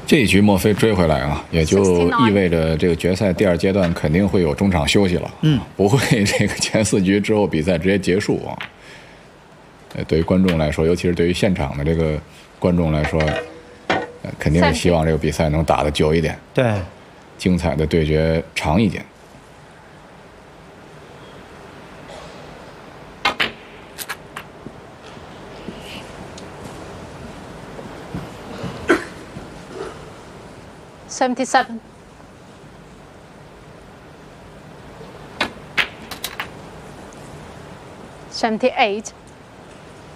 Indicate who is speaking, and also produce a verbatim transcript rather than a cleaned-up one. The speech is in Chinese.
Speaker 1: 这一局莫非追回来啊，也就意味着这个决赛第二阶段肯定会有中场休息了。嗯，不会这个前四局之后比赛直接结束啊。呃，对于观众来说，尤其是对于现场的这个观众来说，呃、肯定是希望这个比赛能打得久一点，
Speaker 2: 对，
Speaker 1: 精彩的对决长一点。
Speaker 3: seventy-seven. seventy-eight.